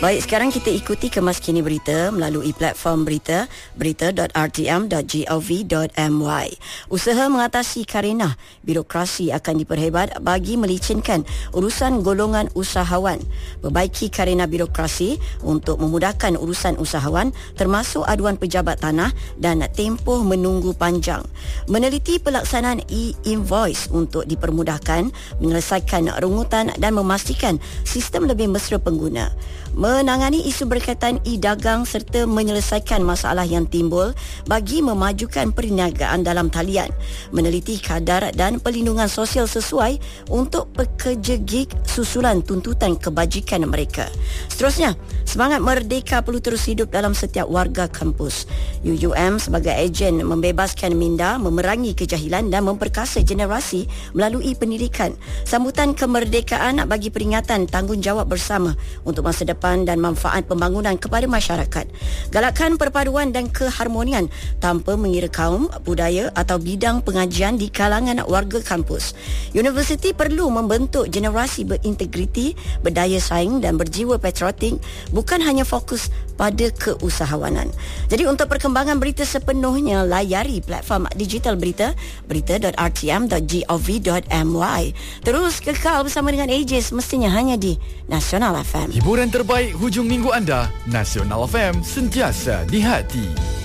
Baik, sekarang kita ikuti kemas kini berita melalui platform berita berita.rtm.gov.my. Usaha mengatasi karenah birokrasi akan diperhebat bagi melicinkan urusan golongan usahawan. Perbaiki karenah birokrasi untuk memudahkan urusan usahawan termasuk aduan pejabat tanah dan tempoh menunggu panjang. Meneliti pelaksanaan e-invoice untuk dipermudahkan, menyelesaikan rungutan dan memastikan sistem lebih mesra pengguna. Menangani isu berkaitan e-dagang serta menyelesaikan masalah yang timbul bagi memajukan perniagaan dalam talian. Meneliti kadar dan perlindungan sosial sesuai untuk pekerja gig susulan tuntutan kebajikan mereka. Seterusnya, semangat merdeka perlu terus hidup dalam setiap warga kampus. UUM sebagai ejen membebaskan minda, memerangi kejahilan dan memperkasa generasi melalui pendidikan. Sambutan kemerdekaan bagi peringatan tanggungjawab bersama untuk masa depan dan manfaat pembangunan kepada masyarakat. Galakkan perpaduan dan keharmonian tanpa mengira kaum, budaya atau bidang pengajian di kalangan warga kampus. Universiti perlu membentuk generasi berintegriti, berdaya saing dan berjiwa patriotik, bukan hanya fokus pada keusahawanan. Jadi untuk perkembangan berita sepenuhnya, layari platform digital berita berita.rtm.gov.my. Terus kekal bersama dengan AJ semestinya hanya di Nasional FM. Hiburan terbaik hujung minggu anda, Nasional FM, sentiasa di hati.